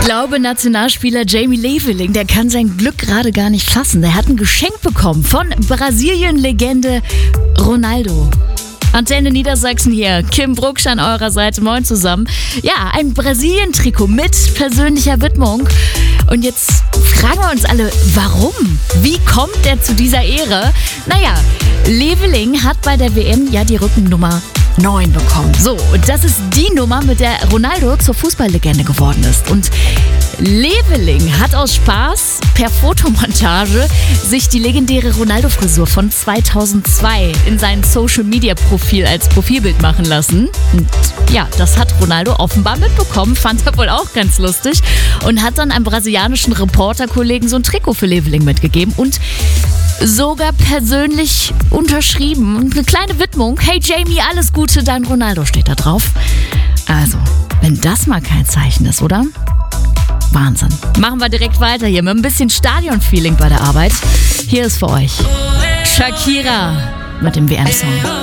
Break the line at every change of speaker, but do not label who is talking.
glaube, Nationalspieler Jamie Leveling, der kann sein Glück gerade gar nicht fassen. Der hat ein Geschenk bekommen von Brasilien-Legende Ronaldo. Antenne Niedersachsen hier, Kim Brucksch an eurer Seite, moin zusammen. Ja, ein Brasilien-Trikot mit persönlicher Widmung. Und jetzt fragen wir uns alle, warum? Wie kommt er zu dieser Ehre? Naja, Leveling hat bei der WM ja die Rückennummer 9 bekommen. So, und das ist die Nummer, mit der Ronaldo zur Fußballlegende geworden ist. Und Leveling hat aus Spaß per Fotomontage sich die legendäre Ronaldo-Frisur von 2002 in sein Social-Media-Profil als Profilbild machen lassen. Und ja, das hat Ronaldo offenbar mitbekommen, fand er wohl auch ganz lustig und hat dann einem brasilianischen Reporterkollegen so ein Trikot für Leveling mitgegeben und sogar persönlich unterschrieben. Und eine kleine Widmung. Hey Jamie, alles Gute, dein Ronaldo steht da drauf. Also, wenn das mal kein Zeichen ist, oder? Wahnsinn. Machen wir direkt weiter hier mit ein bisschen Stadion-Feeling bei der Arbeit. Hier ist für euch Shakira mit dem WM-Song.